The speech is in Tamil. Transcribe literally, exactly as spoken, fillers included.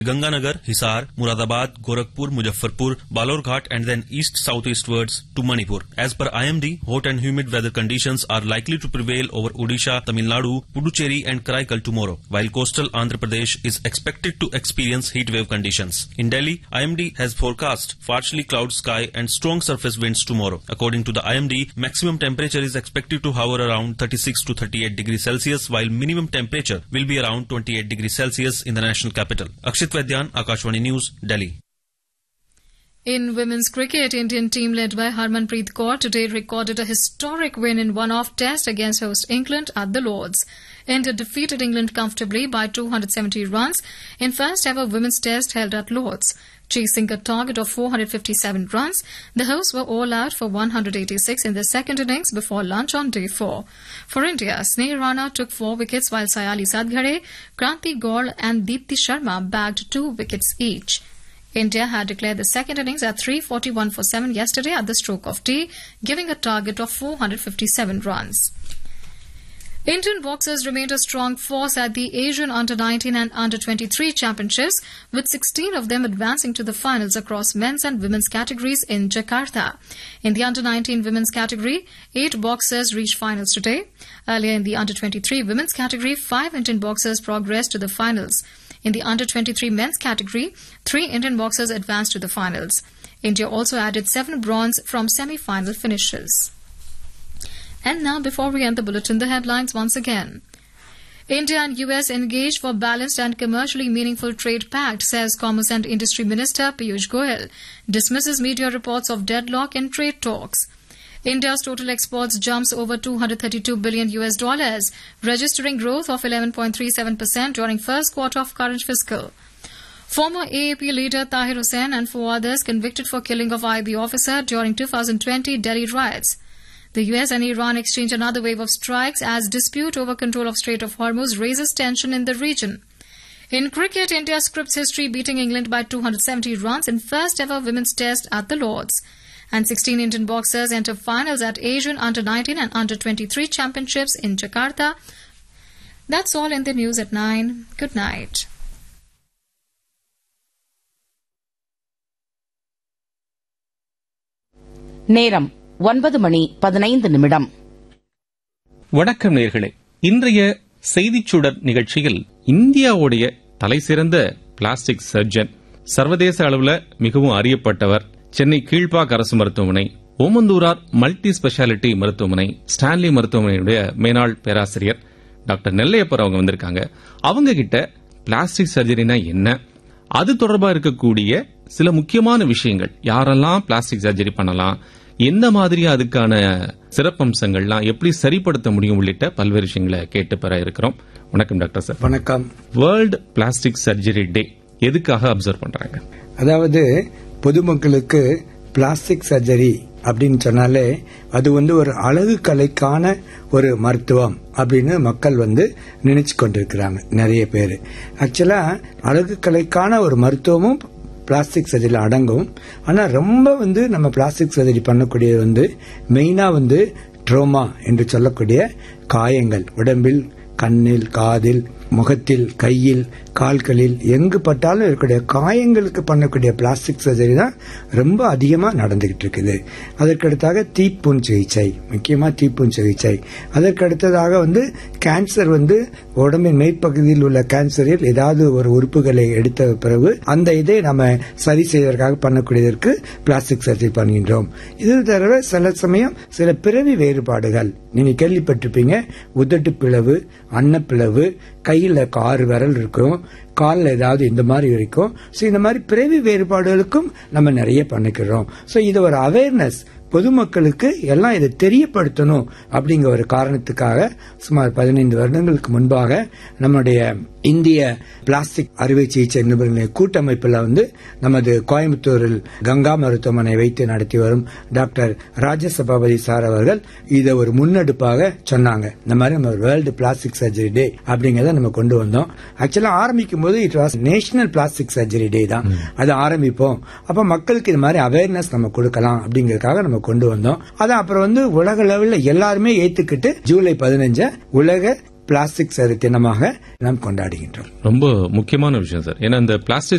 Ganganagar, Hisar, Muradabad, Gorakhpur, Muzaffarpur, Balorghat and then east-southeastwards to Manipur. As per I M D, hot and humid weather conditions are likely to prevail over Odisha, Tamil Nadu, Puducherry and Karaikal tomorrow, while coastal Andhra Pradesh is expected to experience heat wave conditions. In Delhi, I M D has forecast partially cloud sky and strong surface winds tomorrow. According to the I M D, maximum temperature is expected to hover around thirty-six to thirty-eight degrees Celsius, while minimum temperature will be around twenty-eight degrees Celsius in the national capital. Akshit Vaidyan, Akashvani News, Delhi. In women's cricket, Indian team led by Harmanpreet Kaur today recorded a historic win in one-off test against host England at the Lords. India defeated England comfortably by two hundred seventy runs in first ever women's test held at Lords. Chasing a target of four hundred fifty-seven runs, the hosts were all out for one hundred eighty-six in the second innings before lunch on day four. For India, Sneh Rana took four wickets while Sayali Sadghare, Kranti Gaur and Deepti Sharma bagged two wickets each. India had declared the second innings at three forty-one for seven yesterday at the stroke of tea, giving a target of four hundred fifty-seven runs. Indian boxers remained a strong force at the Asian under nineteen and under twenty-three championships, with sixteen of them advancing to the finals across men's and women's categories in Jakarta. In the under nineteen women's category, eight boxers reached finals today. Earlier in the under twenty-three women's category, five Indian boxers progressed to the finals. In the under twenty-three men's category, three Indian boxers advanced to the finals. India also added seven bronze from semi-final finishes. And now, before we end the bulletin, the headlines once again. India and U S engage for balanced and commercially meaningful trade pact, says Commerce and Industry Minister Piyush Goyal. Dismisses media reports of deadlock in trade talks. India's total exports jumps over two hundred thirty-two billion U S dollars, registering growth of eleven point three seven percent during first quarter of current fiscal. Former A A P leader Tahir Hussain and four others convicted for killing of I B officer during two thousand twenty Delhi riots. The U S and Iran exchange another wave of strikes as dispute over control of Strait of Hormuz raises tension in the region. In cricket, India scripts history, beating England by two hundred seventy runs in first ever women's test at the Lords. And sixteen Indian boxers enter finals at Asian under nineteen and under twenty-three championships in Jakarta. That's all in the news at nine. Good night. நேரம் ஒன்பது மணி பதினைந்து நிமிடம். வணக்கம் நேயர்களே. இன்றைய செய்திச் சுடர் நிகழ்ச்சியில் இந்தியாவுடைய தலைசிறந்த பிளாஸ்டிக் சர்ஜன், சர்வதேச அளவில் மிகவும் அறியப்பட்டவர், சென்னை கீழ்ப்பாக் அரசு மருத்துவமனை, ஓமந்தூரார் மல்டி ஸ்பெஷாலிட்டி மருத்துவமனை, ஸ்டான்லி மருத்துவமனையுடைய மேனாள் பேராசிரியர் டாக்டர் நெல்லையப்பர் அவங்க வந்திருக்காங்க. அவங்க கிட்ட பிளாஸ்டிக் சர்ஜரினா என்ன, அது தொடர்பாக இருக்கக்கூடிய சில முக்கியமான விஷயங்கள், யாரெல்லாம் பிளாஸ்டிக் சர்ஜரி பண்ணலாம், எந்த மாதிரி அதுக்கான சிறப்பம்சங்கள்லாம் எப்படி சரிப்படுத்த முடியும் உள்ளிட்ட பல்வேறு விஷயங்களை கேட்டு பெற இருக்கிறோம். வணக்கம் டாக்டர் சார். வணக்கம். வேர்ல்டு பிளாஸ்டிக் சர்ஜரி டே எதுக்காக அப்சர்வ் பண்றாங்க? அதாவது பொதுமக்களுக்கு பிளாஸ்டிக் சர்ஜரி அப்படின்னு சொன்னாலே அது வந்து ஒரு அழகு கலைக்கான ஒரு மருத்துவம் அப்படின்னு மக்கள் வந்து நினைச்சு கொண்டிருக்கிறாங்க நிறைய பேர். ஆக்சுவலா அழகு கலைக்கான ஒரு மருத்துவமும் பிளாஸ்டிக் சர்ஜரியில் அடங்கும். ஆனா ரொம்ப வந்து நம்ம பிளாஸ்டிக் சர்ஜரி பண்ணக்கூடியது வந்து மெயினா வந்து ட்ரோமா என்று சொல்லக்கூடிய காயங்கள், உடம்பில், கண்ணில், காதில், முகத்தில், கையில், கால்களில் எங்கு பட்டாலும் இருக்கக்கூடிய காயங்களுக்கு பண்ணக்கூடிய பிளாஸ்டிக் சர்ஜரி தான் ரொம்ப அதிகமாக நடந்துகிட்டு இருக்குது. அதற்கடுத்தாக தீப்புண் சிகிச்சை, முக்கியமா தீப்புண் சிகிச்சை. அதற்கடுத்ததாக வந்து கேன்சர், வந்து உடம்பின் மெய்ப்பகுதியில் உள்ள கேன்சரில் ஏதாவது ஒரு உறுப்புகளை எடுத்த பிறகு அந்த இதை நம்ம சரி செய்வதற்காக பண்ணக்கூடியதற்கு பிளாஸ்டிக் சர்ஜரி பண்ணுகின்றோம். இது தவிர சில சமயம் சில பிறவி வேறுபாடுகள் நீங்க கேள்விப்பட்டிருப்பீங்க. உதட்டு பிளவு, அன்னப்பிளவு, கையில ஆறு விரல் இருக்கும், காலில் ஏதாவது இந்த மாதிரி இருக்கும். ஸோ இந்த மாதிரி பிறவி வேறுபாடுகளுக்கும் நம்ம நிறைய பண்ணிக்கிறோம். ஸோ இது ஒரு அவேர்னஸ், பொதுமக்களுக்கு எல்லாம் இதை தெரியப்படுத்தணும் அப்படிங்கிற ஒரு காரணத்துக்காக சுமார் பதினைந்து வருடங்களுக்கு முன்பாக நம்முடைய இந்திய பிளாஸ்டிக் அறுவை சிகிச்சை நிபுணர்களின் கூட்டமைப்பில் வந்து நமது கோயம்புத்தூரில் கங்கா மருத்துவமனை வைத்து நடத்தி வரும் டாக்டர் ராஜசபாபதி சார் அவர்கள் இதை ஒரு முன்னெடுப்பாக சொன்னாங்க. இந்த மாதிரி நம்ம வேர்ல்டு பிளாஸ்டிக் சர்ஜரி டே அப்படிங்கறத நம்ம கொண்டு வந்தோம். ஆக்சுவலா ஆரம்பிக்கும் போது it was national plastic surgery டே தான். அதை ஆரம்பிப்போம், அப்ப மக்களுக்கு இது மாதிரி அவேர்னஸ் நம்ம கொடுக்கலாம் அப்படிங்கறதுக்காக நம்ம கொண்டு வந்தோம். அதை அப்புறம் வந்து உலக லெவலில் எல்லாருமே ஏத்துக்கிட்டு ஜூலை பதினஞ்சு உலக பிளாஸ்டிக் சரி தினமாக நாம் கொண்டாடுகின்றோம். ரொம்ப முக்கியமான விஷயம் சார். ஏன்னா இந்த பிளாஸ்டிக்